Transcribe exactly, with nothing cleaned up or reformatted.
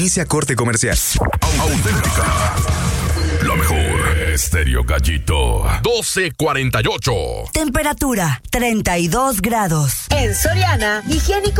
Inicia corte comercial. Auténtica. La mejor. Estéreo Gallito. doce cuarenta y ocho. Temperatura treinta y dos grados. En Soriana, higiénico